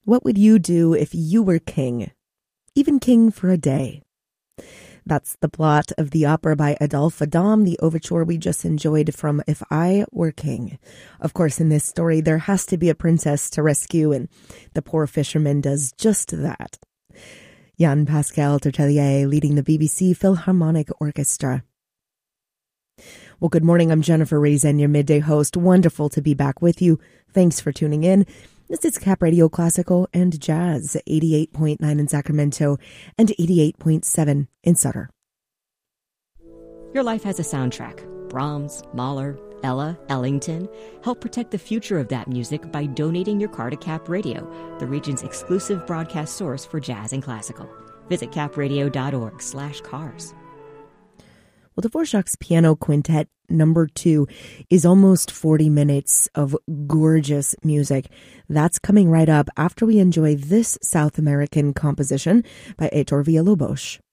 What would you do if you were king? Even king for a day. That's the plot of the opera by Adolphe Adam, the overture we just enjoyed from If I Were King. Of course, in this story, there has to be a princess to rescue, and the poor fisherman does just that. Jan-Pascal Tortelier leading the BBC Philharmonic Orchestra. Well, good morning. I'm Jennifer Reason, your midday host. Wonderful to be back with you. Thanks for tuning in. This is Cap Radio Classical and Jazz, 88.9 in Sacramento and 88.7 in Sutter. Your life has a soundtrack. Brahms, Mahler, Ella, Ellington. Help protect the future of that music by donating your car to Cap Radio, the region's exclusive broadcast source for jazz and classical. Visit capradio.org/cars. Well, Dvorak's Piano Quintet number 2 is almost 40 minutes of gorgeous music. That's coming right up after we enjoy this South American composition by Heitor Villa-Lobos.